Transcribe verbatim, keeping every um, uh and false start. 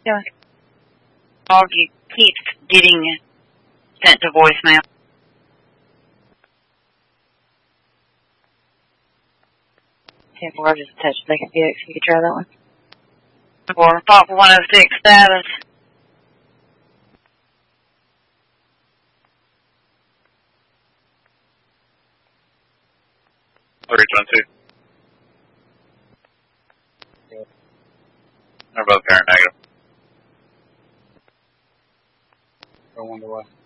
Yeah. Dog keeps getting sent to voicemail. Ten four, just a touch second Felix. You could try that one. Or Pop one oh six status. three twenty-two. They're both parent negative. I wonder why.